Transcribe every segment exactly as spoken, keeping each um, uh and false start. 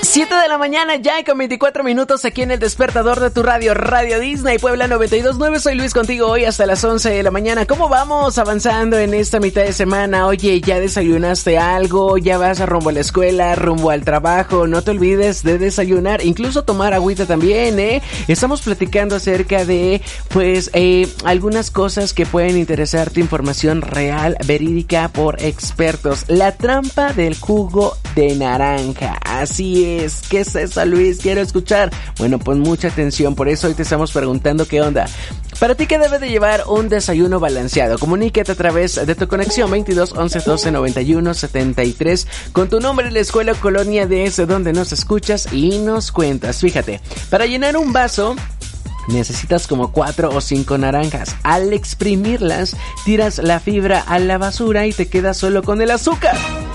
siete de la mañana ya con veinticuatro minutos aquí en el despertador de tu radio, Radio Disney Puebla noventa y dos punto nueve. Soy Luis contigo hoy hasta las once de la mañana. ¿Cómo vamos avanzando en esta mitad de semana? Oye, ¿ya desayunaste algo? ¿Ya vas a rumbo a la escuela, rumbo al trabajo? No te olvides de desayunar, incluso tomar agüita también, ¿eh? Estamos platicando acerca de, pues, eh, algunas cosas que pueden interesarte, información real, verídica por expertos. La trampa del jugo de naranja. Así es. ¿Qué es eso, Luis? Quiero escuchar. Bueno, pues mucha atención. Por eso hoy te estamos preguntando qué onda. Para ti, ¿qué debe de llevar un desayuno balanceado? Comunícate a través de tu conexión veintidós once doce noventa y uno setenta y tres con tu nombre, la escuela o colonia desde donde nos escuchas y nos cuentas. Fíjate, para llenar un vaso necesitas como cuatro o cinco naranjas. Al exprimirlas, tiras la fibra a la basura y te quedas solo con el azúcar.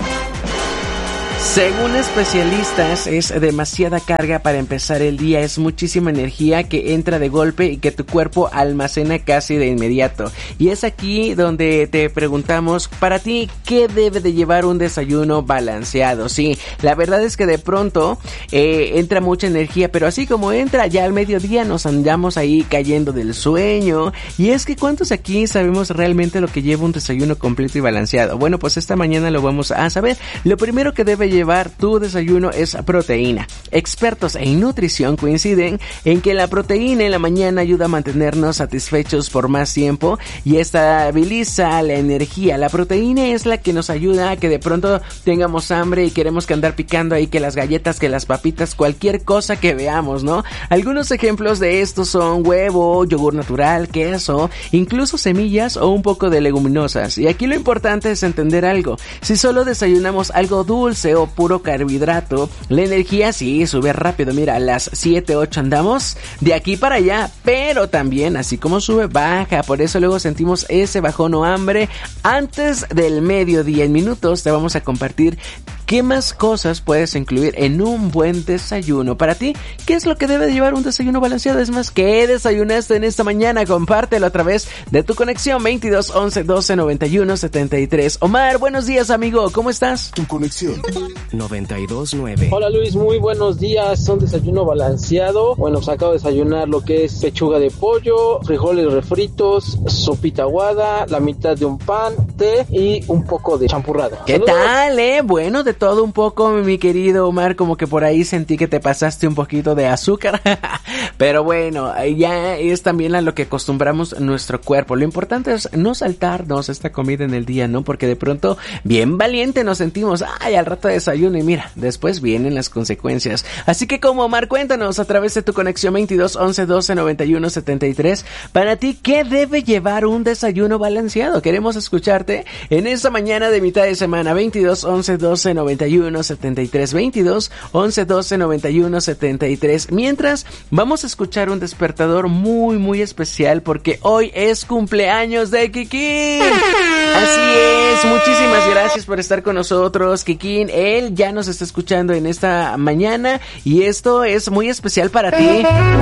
Según especialistas, es demasiada carga para empezar el día, es muchísima energía que entra de golpe y que tu cuerpo almacena casi de inmediato. Y es aquí donde te preguntamos, para ti, ¿qué debe de llevar un desayuno balanceado? Sí, la verdad es que de pronto eh, entra mucha energía, pero así como entra, ya al mediodía nos andamos ahí cayendo del sueño. Y es que ¿cuántos aquí sabemos realmente lo que lleva un desayuno completo y balanceado? Bueno, pues esta mañana lo vamos a saber. Lo primero que debe llevar tu desayuno es proteína. Expertos en nutrición coinciden en que la proteína en la mañana ayuda a mantenernos satisfechos por más tiempo y estabiliza la energía. La proteína es la que nos ayuda a que de pronto tengamos hambre y queremos que andar picando ahí que las galletas, que las papitas, cualquier cosa que veamos, ¿no? Algunos ejemplos de esto son huevo, yogur natural, queso, incluso semillas o un poco de leguminosas. Y aquí lo importante es entender algo. Si solo desayunamos algo dulce o puro carbohidrato, la energía sí sube rápido. Mira, a las siete, ocho andamos de aquí para allá, pero también así como sube, baja. Por eso luego sentimos ese bajón o hambre antes del mediodía. En minutos te vamos a compartir qué más cosas puedes incluir en un buen desayuno. Para ti, ¿qué es lo que debe llevar un desayuno balanceado? Es más, ¿qué desayunaste en esta mañana? Compártelo a través de tu conexión veintidós once doce noventa y uno setenta y tres. Omar, buenos días, amigo, ¿cómo estás? Tu conexión noventa y dos punto nueve. Hola Luis, muy buenos días. Un desayuno balanceado. Bueno, pues acabo de desayunar lo que es pechuga de pollo, frijoles refritos, sopita aguada, la mitad de un pan, té y un poco de champurrado. ¿Qué Saludos. tal, eh? Bueno, de todo un poco, mi querido Omar, como que por ahí sentí que te pasaste un poquito de azúcar. Pero bueno, ya es también a lo que acostumbramos nuestro cuerpo. Lo importante es no saltarnos esta comida en el día, ¿no? Porque de pronto, bien valiente nos sentimos, ay, al rato de desayuno, y mira, después vienen las consecuencias. Así que como Omar, cuéntanos a través de tu conexión veintidós once doce noventa y uno setenta y tres, para ti, ¿qué debe llevar un desayuno balanceado? Queremos escucharte en esta mañana de mitad de semana. Veintidós once doce noventa y uno setenta y tres, veintidós once doce noventa y uno setenta y tres. Mientras, vamos a escuchar un despertador muy muy especial porque hoy es cumpleaños de Kikín. Así es, muchísimas gracias por estar con nosotros, Kikín. Él ya nos está escuchando en esta mañana y esto es muy especial para ti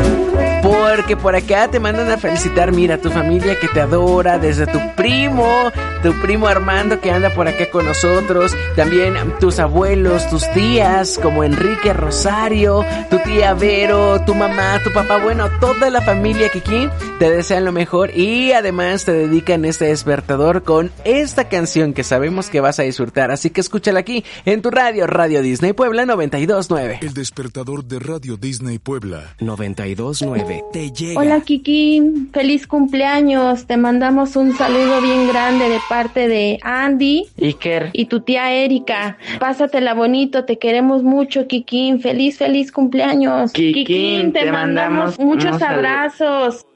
porque por acá te mandan a felicitar, mira, tu familia que te adora, desde tu primo, tu primo Armando que anda por acá con nosotros, también tus abuelos, tus tías como Enrique, Rosario, tu tía Vero, tu mamá, tu papá, bueno, toda la familia Kikín te desean lo mejor y además te dedican este despertador con esta canción que sabemos que vas a disfrutar, así que escúchala aquí en tu radio, Radio Disney Puebla noventa y dos punto nueve. El despertador de Radio Disney Puebla noventa y dos punto nueve. Te llega. Hola Kikín, feliz cumpleaños, te mandamos un saludo bien grande de parte de Andy, Iker y tu tía Erika. Pásatela bonito, te queremos mucho, Kikín. Feliz, feliz cumpleaños. Kikín, te, te mandamos mandamos muchos unos abrazos.